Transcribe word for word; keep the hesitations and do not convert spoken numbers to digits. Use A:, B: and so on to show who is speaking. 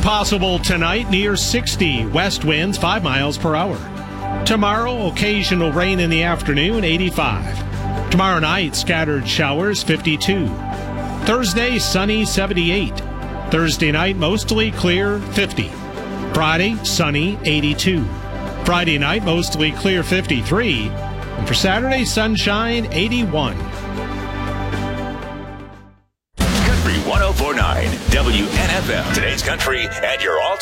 A: possible tonight, near sixty. West winds five miles per hour. Tomorrow, occasional rain in the afternoon, eighty-five. Tomorrow night, scattered showers, fifty-two. Thursday, sunny, seventy-eight. Thursday night, mostly clear, fifty. Friday, sunny, eighty-two. Friday night, mostly clear, fifty-three. And for Saturday, sunshine, eighty-one.
B: Country one oh four point nine W N F M. Today's country and your all